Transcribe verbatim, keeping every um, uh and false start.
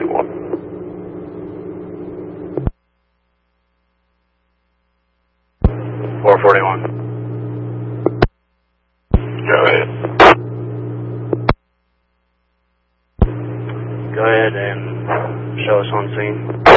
forty-one. four forty-one. Go ahead. Go ahead and show us on scene.